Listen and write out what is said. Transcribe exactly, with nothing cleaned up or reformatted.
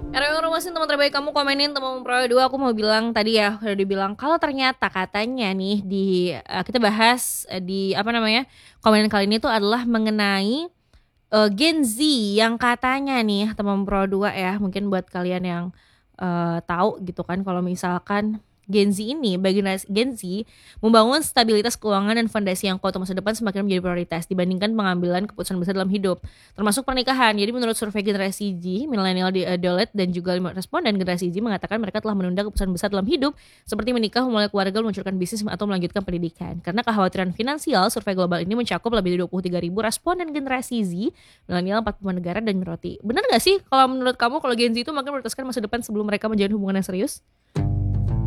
Era Informasi teman terbaik kamu komenin teman Pro dua aku mau bilang tadi ya udah dibilang kalau ternyata katanya nih di uh, kita bahas uh, di apa namanya komenan kali ini tuh adalah mengenai uh, Gen Z yang katanya nih teman Pro dua ya mungkin buat kalian yang uh, tahu gitu kan kalau misalkan Gen Z ini bagi generasi Gen Z membangun stabilitas keuangan dan fondasi yang kuat untuk masa depan semakin menjadi prioritas dibandingkan pengambilan keputusan besar dalam hidup termasuk pernikahan. Jadi menurut survei generasi Z, milenial di Deloitte dan juga lima responden generasi Z mengatakan mereka telah menunda keputusan besar dalam hidup seperti menikah, memulai keluarga, meluncurkan bisnis atau melanjutkan pendidikan. Karena kekhawatiran finansial, survei global ini mencakup lebih dari dua puluh tiga ribu responden generasi Z, milenial empat puluh negara dan roti. Benar gak sih kalau menurut kamu kalau Gen Z itu makin memutuskan masa depan sebelum mereka menjalin hubungan yang serius?